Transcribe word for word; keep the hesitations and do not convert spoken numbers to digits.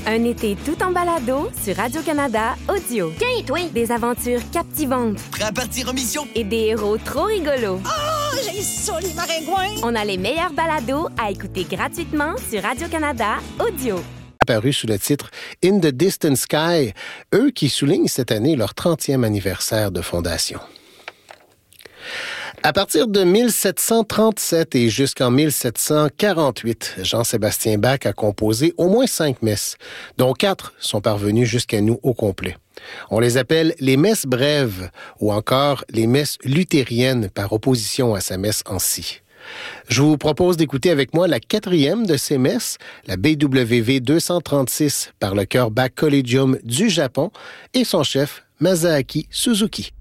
Un été tout en balado sur Radio-Canada Audio. Tiens, toi! Des aventures captivantes. Prêt à partir en mission? Et des héros trop rigolos. Oh, j'ai ça, les maringouins! On a les meilleurs balados à écouter gratuitement sur Radio-Canada Audio. Apparu sous le titre « In the Distant Sky », eux qui soulignent cette année leur trentième anniversaire de fondation. À partir de mille sept cent trente-sept et jusqu'en mille sept cent quarante-huit, Jean-Sébastien Bach a composé au moins cinq messes, dont quatre sont parvenues jusqu'à nous au complet. On les appelle les messes brèves ou encore les messes luthériennes par opposition à sa messe en si. Je vous propose d'écouter avec moi la quatrième de ces messes, la B W V deux cent trente-six par le chœur Bach Collegium du Japon et son chef Masaaki Suzuki.